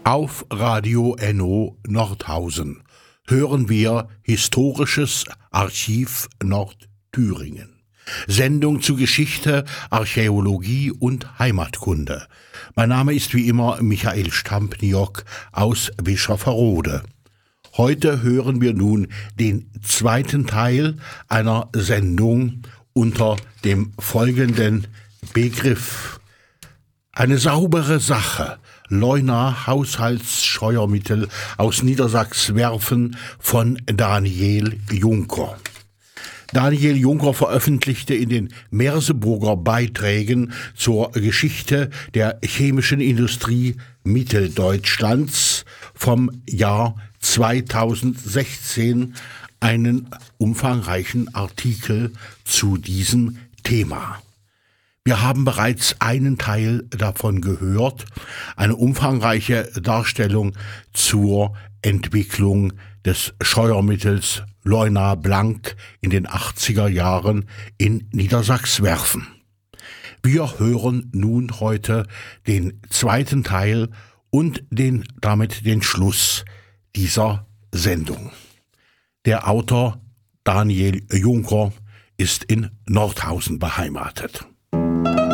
Auf Radio Enno Nordhausen hören wir Historisches Archiv Nordthüringen. Sendung zu Geschichte, Archäologie und Heimatkunde. Mein Name ist wie immer Michael Stampniok aus Wischerverode. Heute hören wir nun den zweiten Teil einer Sendung unter dem folgenden Begriff: Eine saubere Sache. Leuna Haushaltsscheuermittel aus Niedersachswerfen von Daniel Juncker. Daniel Juncker veröffentlichte in den Merseburger Beiträgen zur Geschichte der chemischen Industrie Mitteldeutschlands vom Jahr 2016 einen umfangreichen Artikel zu diesem Thema. Wir haben bereits einen Teil davon gehört, eine umfangreiche Darstellung zur Entwicklung des Scheuermittels Leuna Blank in den 80er Jahren in Niedersachswerfen. Wir hören nun heute den zweiten Teil und damit den Schluss dieser Sendung. Der Autor Daniel Juncker ist in Nordhausen beheimatet.